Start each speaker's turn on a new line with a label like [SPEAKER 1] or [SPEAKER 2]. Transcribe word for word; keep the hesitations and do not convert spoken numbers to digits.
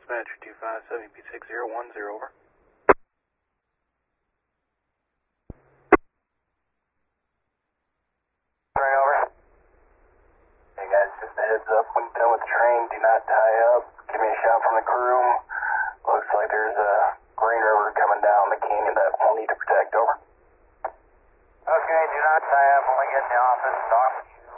[SPEAKER 1] Dispatch two five seven P six zero one zero, over.
[SPEAKER 2] Right, over. Hey guys, just a heads up, when done with the train, do not tie up. Give me a shout from the crew. Looks like there's a Green River coming down the canyon that we'll need to protect, over.
[SPEAKER 3] Okay, do not tie up, only get in the office, talk.